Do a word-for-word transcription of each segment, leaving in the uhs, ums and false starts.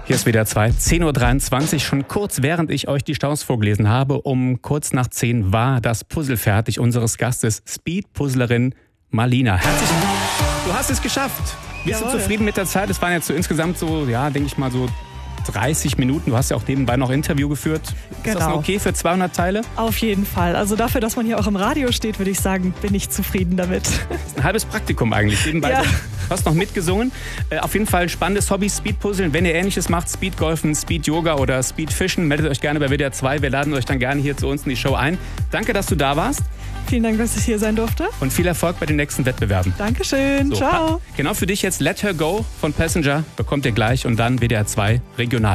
Hier ist W D R zwei, zehn Uhr dreiundzwanzig, schon kurz während ich euch die Staus vorgelesen habe. Um kurz nach zehn war das Puzzle fertig unseres Gastes, Speed-Puzzlerin Marlina. Herzlich willkommen. Du hast es geschafft. Bist Jawohl. Du zufrieden mit der Zeit? Es waren jetzt so insgesamt so, ja, denke ich mal so dreißig Minuten. Du hast ja auch nebenbei noch Interview geführt. Ist genau. das noch okay für zweihundert Teile? Auf jeden Fall. Also dafür, dass man hier auch im Radio steht, würde ich sagen, bin ich zufrieden damit. Das ist ein halbes Praktikum eigentlich. Nebenbei ja. hast noch mitgesungen. Äh, auf jeden Fall ein spannendes Hobby, Speedpuzzeln. Wenn ihr Ähnliches macht, Speedgolfen, Speed-Yoga oder Speedfischen, meldet euch gerne bei W D R zwei. Wir laden euch dann gerne hier zu uns in die Show ein. Danke, dass du da warst. Vielen Dank, dass ich hier sein durfte. Und viel Erfolg bei den nächsten Wettbewerben. Dankeschön. So, ciao. Genau für dich jetzt Let Her Go von Passenger. Bekommt ihr gleich und dann W D R zwei regional.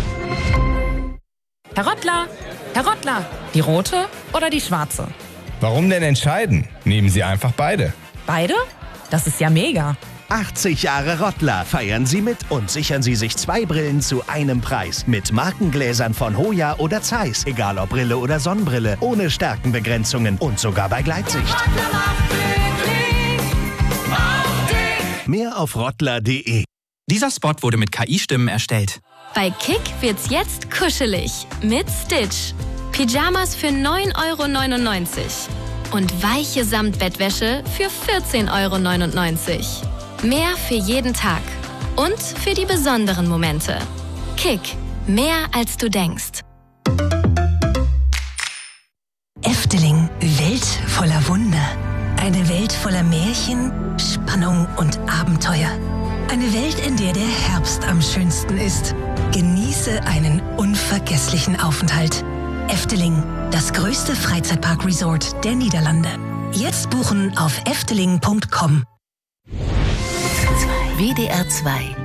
Herr Rottler, Herr Rottler, die rote oder die schwarze? Warum denn entscheiden? Nehmen Sie einfach beide. Beide? Das ist ja mega. achtzig Jahre Rottler feiern Sie mit und sichern Sie sich zwei Brillen zu einem Preis. Mit Markengläsern von Hoya oder Zeiss. Egal ob Brille oder Sonnenbrille. Ohne Stärkenbegrenzungen und sogar bei Gleitsicht. Mehr auf rottler punkt de. Dieser Spot wurde mit K I-Stimmen erstellt. Bei Kick wird's jetzt kuschelig mit Stitch. Pyjamas für neun Euro neunundneunzig und weiche Samtbettwäsche für vierzehn Euro neunundneunzig. Mehr für jeden Tag und für die besonderen Momente. Kick, mehr als du denkst. Efteling, Welt voller Wunder. Eine Welt voller Märchen, Spannung und Abenteuer. Eine Welt, in der der Herbst am schönsten ist. Genieße einen unvergesslichen Aufenthalt. Efteling, das größte Freizeitpark-Resort der Niederlande. Jetzt buchen auf efteling punkt com. W D R zwei